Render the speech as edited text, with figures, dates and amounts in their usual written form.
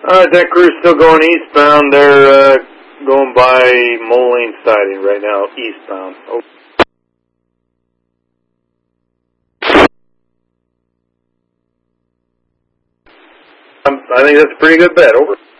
That crew's still going eastbound. They're going by Moline Siding right now, eastbound. Oh. I think that's a pretty good bet. Over.